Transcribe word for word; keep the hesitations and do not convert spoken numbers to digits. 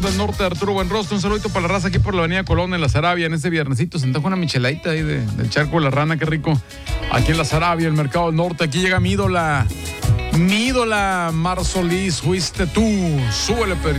Del norte, Arturo Buenrostro, un saludito para la raza aquí por la avenida Colón en la Sarabia en este viernesito. Se antoja una micheladita ahí de, del charco de la rana, qué rico. Aquí en la Sarabia, el mercado del norte, aquí llega mi ídola, mi ídola Mar Solís, fuiste tú. Súbele, Pedrito.